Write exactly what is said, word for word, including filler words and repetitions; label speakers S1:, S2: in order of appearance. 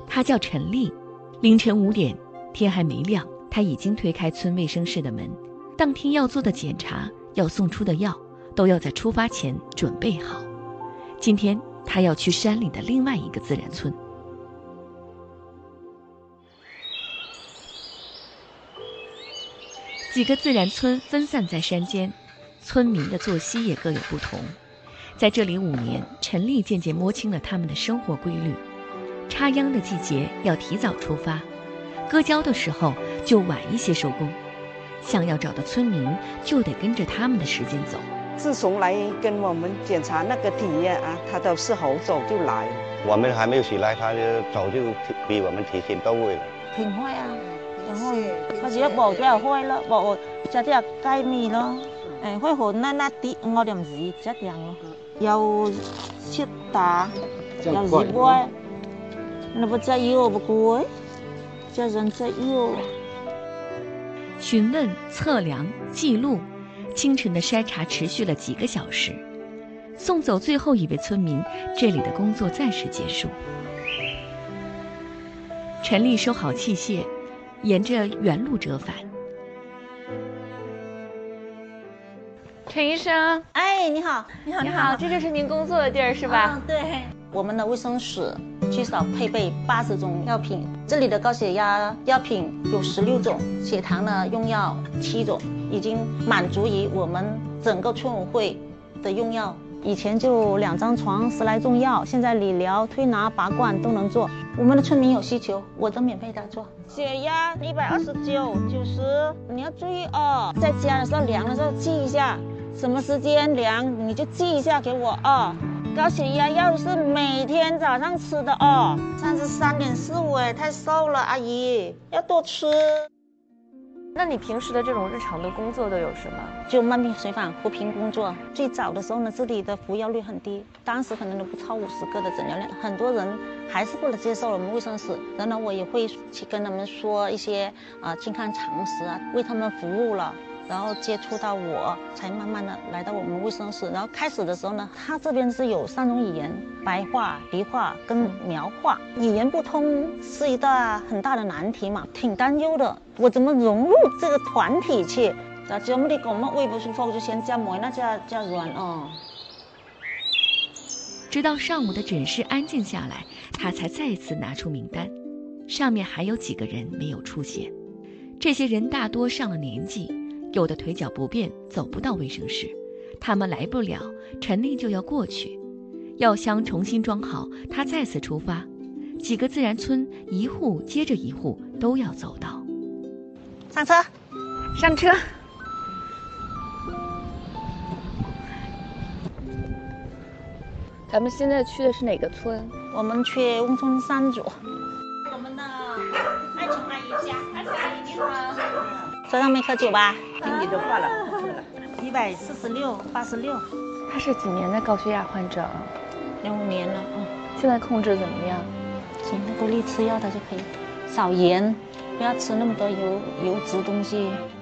S1: 他叫陈丽。凌晨五点，天还没亮，他已经推开村卫生室的门。当天要做的检查，要送出的药，都要在出发前准备好。今天他要去山里的另外一个自然村。几个自然村分散在山间，村民的作息也各有不同。在这里五年，陈丽渐渐摸清了他们的生活规律。插秧的季节要提早出发，割胶的时候就晚一些收工。想要找到村民，就得跟着他们的时间走。
S2: 自从来跟我们检查那个体验啊，他都是好早就来。
S3: 我们还没有起来，他就早就比我们提前到位了。
S4: 挺快啊，然後佢自己步就開啦，步就啲雞味咯，誒開好那那啲我哋唔止一樣咯，有切打，有熱鍋，那不再有不貴，這人再有。
S1: 询问、测量、记录，清晨的筛查持续了几个小时。送走最后一位村民，这里的工作暂时结束。陈丽收好器械，沿着原路折返。
S5: 陈医生，
S4: 哎，你好，你好，
S5: 你好，这就是您工作的地儿是吧？
S4: 啊，对，我们的卫生室至少配备八十种药品，这里的高血压药品有十六种，血糖的用药七种，已经满足于我们整个村委会的用药。以前就两张床十来种药，现在理疗、推拿、拔罐都能做。我们的村民有需求，我都免费的做。血压一百二十九、九十，你要注意哦，在家的时候量的时候记一下，什么时间量你就记一下给我哦。高血压药是每天早上吃的哦。三十三点四五，哎，太瘦了，阿姨要多吃。
S5: 那你平时的这种日常的工作都有什么？
S4: 就慢病随访扶贫工作。最早的时候呢，这里的服药率很低，当时可能都不超五十个的诊疗量，很多人还是不能接受我们卫生室。然后我也会去跟他们说一些啊、呃、健康常识啊，为他们服务了。然后接触到我，才慢慢的来到我们卫生室。然后开始的时候呢，他这边是有三种语言：白话、笔画跟描画。语言不通是一大很大的难题嘛，挺担忧的。我怎么融入这个团体去？但只要我们讲我胃不舒服，就先加梅那加加软哦。
S1: 直到上午的诊室安静下来，他才再次拿出名单，上面还有几个人没有出现。这些人大多上了年纪。有的腿脚不便，走不到卫生室，他们来不了，陈丽就要过去。药箱重新装好，他再次出发。几个自然村一户接着一户都要走到。
S4: 上车，
S5: 上车。咱们现在去的是哪个村？
S4: 我们去翁村三组。我们的爱琼阿姨家，爱琼阿姨你好。桌上没喝酒吧？
S2: 听你的话了，
S4: 一百四十六，八十六。
S5: 他是几年的高血压患者？
S4: 零五年了，嗯。
S5: 现在控制怎么样？
S4: 行，多力吃药他就可以，少盐，不要吃那么多油油脂东西。